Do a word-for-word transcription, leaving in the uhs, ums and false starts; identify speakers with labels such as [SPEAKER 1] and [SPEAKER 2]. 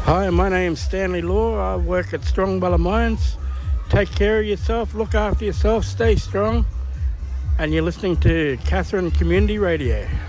[SPEAKER 1] Hi, my name's Stanley Law. I work at Strongbella Mines. Take care of yourself, look after yourself, stay strong. And you're listening to Catherine Community Radio.